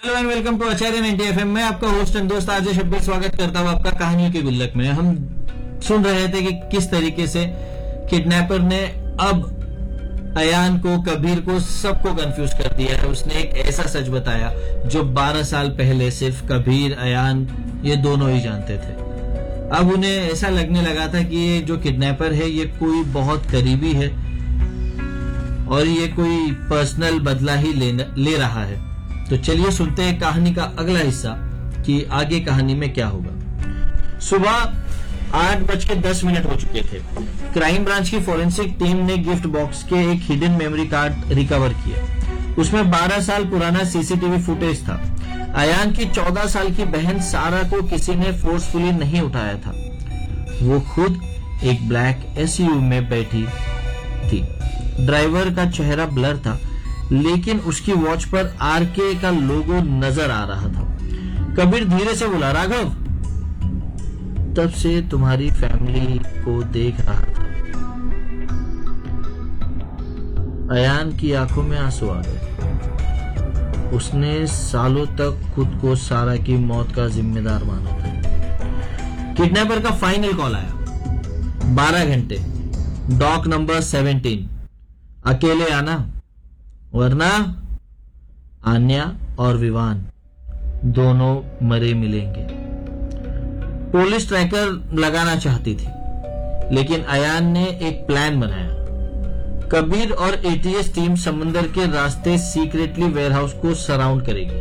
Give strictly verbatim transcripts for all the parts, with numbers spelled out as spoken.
Hello and welcome to Acharya ninety F M. मैं आपका host and दोस्त RJ Shabbir स्वागत करता हूं आपका कहानियों की गुल्लक में। हम सुन रहे थे कि किस तरीके से किडनैपर ने अब अयान को, कबीर को, सबको कंफ्यूज कर दिया है। उसने एक ऐसा सच बताया जो बारह साल पहले सिर्फ कबीर, अयान ये दोनों ही जानते थे। अब उन्हें ऐसा लगने लगा था कि ये जो किडनैपर है ये कोई बहुत करीबी है और ये कोई पर्सनल बदला ही ले, ले रहा है। तो चलिए सुनते हैं कहानी का अगला हिस्सा कि आगे कहानी में क्या होगा। सुबह आठ बज के दस मिनट हो चुके थे। क्राइम ब्रांच की फोरेंसिक टीम ने गिफ्ट बॉक्स के एक हिडन मेमोरी कार्ड रिकवर किया। उसमें बारह साल पुराना सीसीटीवी फुटेज था। अयान की चौदह साल की बहन सारा को किसी ने फोर्सफुली नहीं उठाया था। वो खुद एक ब्लैक एसयूवी में बैठी थी। ड्राइवर का चेहरा ब्लर था, लेकिन उसकी वॉच पर आरके का लोगो नजर आ रहा था। कबीर धीरे से बोला, राघव, तब से तुम्हारी फैमिली को देख रहा था। अयान की आंखों में आंसू आ गए। उसने सालों तक खुद को सारा की मौत का जिम्मेदार माना था। किडनैपर का फाइनल कॉल आया। बारह घंटे, डॉक नंबर सेवेंटीन, अकेले आना वरना आन्या और विवान दोनों मरे मिलेंगे। पुलिस ट्रैकर लगाना चाहती थी, लेकिन अयान ने एक प्लान बनाया। कबीर और एटीएस टीम समंदर के रास्ते सीक्रेटली वेयरहाउस को सराउंड करेगी।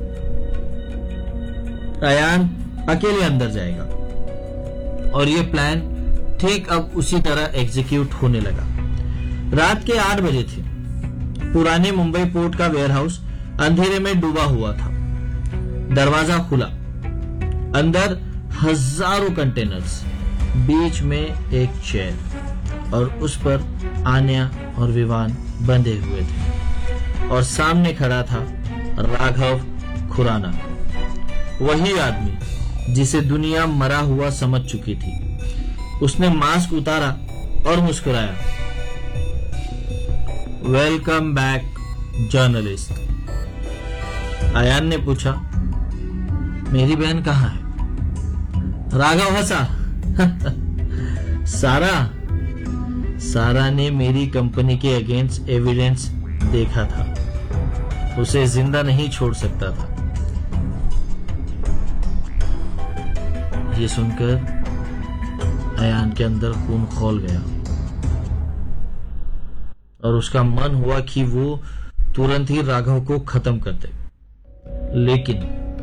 अयान अकेले अंदर जाएगा और यह प्लान ठीक अब उसी तरह एग्जीक्यूट होने लगा। रात के आठ बजे थे। पुराने मुंबई पोर्ट का वेयरहाउस अंधेरे में डूबा हुआ था। दरवाजा खुला। अंदर हजारों कंटेनर्स, बीच में एक चेयर और उस पर आन्या और विवान बंधे हुए थे और सामने खड़ा था राघव खुराना, वही आदमी जिसे दुनिया मरा हुआ समझ चुकी थी। उसने मास्क उतारा और मुस्कुराया। Welcome back journalist. अयान ने पूछा, मेरी बहन कहाँ है? राघव हंसा। सारा सारा ने मेरी कंपनी के अगेंस्ट एविडेंस देखा था। उसे जिंदा नहीं छोड़ सकता था। ये सुनकर अयान के अंदर खून खौल गया और उसका मन हुआ कि वो तुरंत ही राघव को खत्म कर दे। लेकिन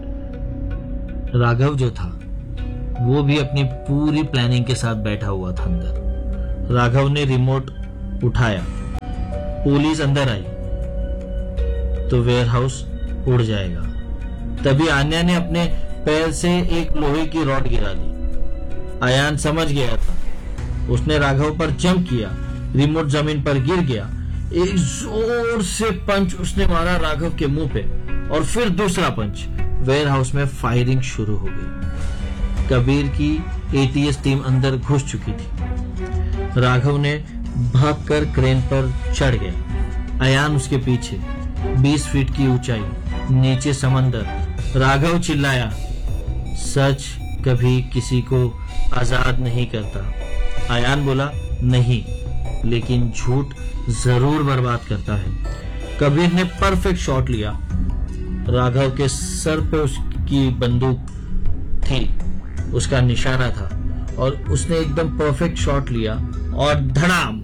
राघव जो था वो भी अपनी पूरी प्लानिंग के साथ बैठा हुआ था अंदर। राघव ने रिमोट उठाया। पुलिस अंदर आई तो वेयरहाउस उड़ जाएगा। तभी आन्या ने अपने पैर से एक लोहे की रॉड गिरा दी। अयान समझ गया था। उसने राघव पर जंप किया। रिमोट जमीन पर गिर गया। एक जोर से पंच उसने मारा राघव के मुंह पे और फिर दूसरा पंच। वेयरहाउस में फायरिंग शुरू हो गई। कबीर की एटीएस टीम अंदर घुस चुकी थी। राघव ने भागकर क्रेन पर चढ़ गया। अयान उसके पीछे। बीस फीट की ऊंचाई, नीचे समंदर। राघव चिल्लाया, सच कभी किसी को आजाद नहीं करता। अयान बोला, नहीं, लेकिन झूठ जरूर बर्बाद करता है। कबीर ने परफेक्ट शॉट लिया। राघव के सर पे उसकी बंदूक थी, उसका निशाना था और उसने एकदम परफेक्ट शॉट लिया और धड़ाम,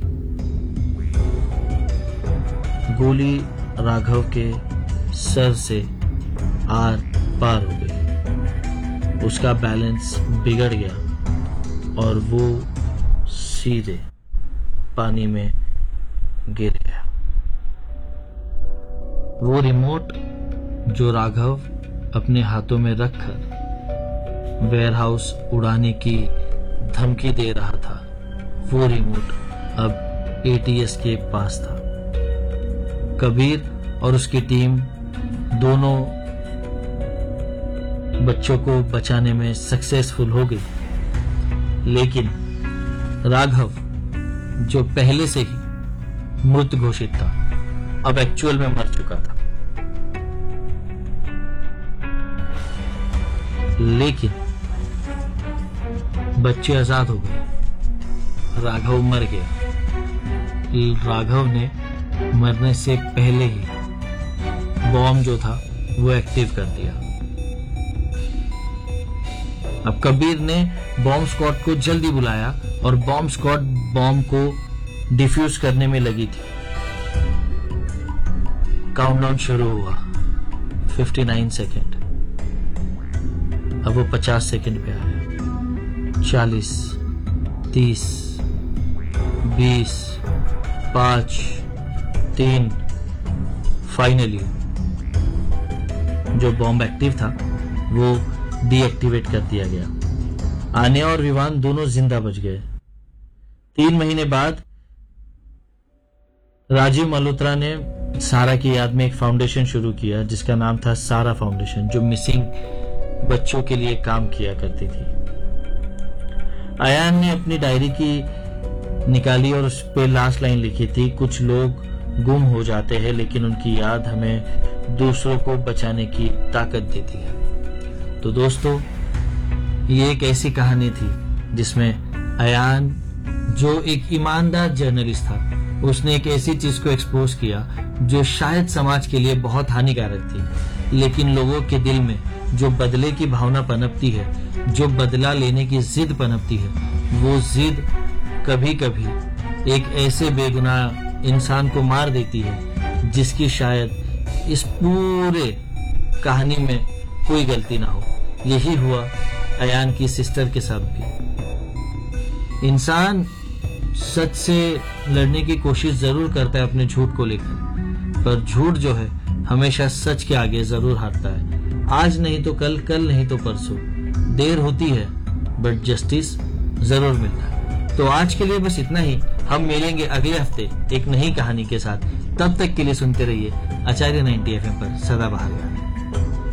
गोली राघव के सर से आर पार हो गई। उसका बैलेंस बिगड़ गया और वो सीधे पानी में गिर गया। वो रिमोट जो राघव अपने हाथों में रखकर वेयरहाउस उड़ाने की धमकी दे रहा था, वो रिमोट अब एटीएस के पास था। कबीर और उसकी टीम दोनों बच्चों को बचाने में सक्सेसफुल हो गई, लेकिन राघव जो पहले से ही मृत घोषित था अब एक्चुअल में मर चुका था। लेकिन बच्चे आजाद हो गए, राघव मर गया। राघव ने मरने से पहले ही बॉम्ब जो था वो एक्टिव कर दिया। अब कबीर ने बॉम्ब स्क्वाड को जल्दी बुलाया और बॉम्ब स्क्वाड बॉम्ब को डिफ्यूज करने में लगी थी। काउंटडाउन शुरू हुआ, उनसठ सेकंड। अब वो पचास सेकंड पे आया। चालीस, तीस, बीस, पांच, तीन। फाइनली जो बॉम्ब एक्टिव था वो डीएक्टिवेट कर दिया गया। आन्या और विवान दोनों जिंदा बच गए। तीन महीने बाद राजीव मल्होत्रा ने सारा की याद में एक फाउंडेशन शुरू किया जिसका नाम था सारा फाउंडेशन, जो मिसिंग बच्चों के लिए काम किया करती थी। अयान ने अपनी डायरी की निकाली और उस पे लास्ट लाइन लिखी थी, कुछ लोग गुम हो जाते हैं लेकिन उनकी याद हमें दूसरों को बचाने की ताकत देती है। तो दोस्तों, ये एक ऐसी कहानी थी जिसमें अयान, जो एक ईमानदार जर्नलिस्ट था, उसने एक ऐसी चीज को एक्सपोज किया जो शायद समाज के लिए बहुत हानिकारक थी, लेकिन लोगों के दिल में जो बदले की भावना पनपती है, जो बदला लेने की जिद पनपती है, वो जिद कभी कभी एक ऐसे बेगुनाह इंसान को मार देती है जिसकी शायद इस पूरे कहानी में कोई गलती ना हो। यही हुआ अयान की सिस्टर के साथ भी। इंसान सच से लड़ने की कोशिश जरूर करता है अपने झूठ को लेकर, पर झूठ जो है हमेशा सच के आगे जरूर हारता है। आज नहीं तो कल, कल नहीं तो परसों। देर होती है बट जस्टिस जरूर मिलता है। तो आज के लिए बस इतना ही। हम मिलेंगे अगले हफ्ते एक नई कहानी के साथ। तब तक के लिए सुनते रहिए आचार्य नाइंटी एफ एम पर सदाबहार गाने।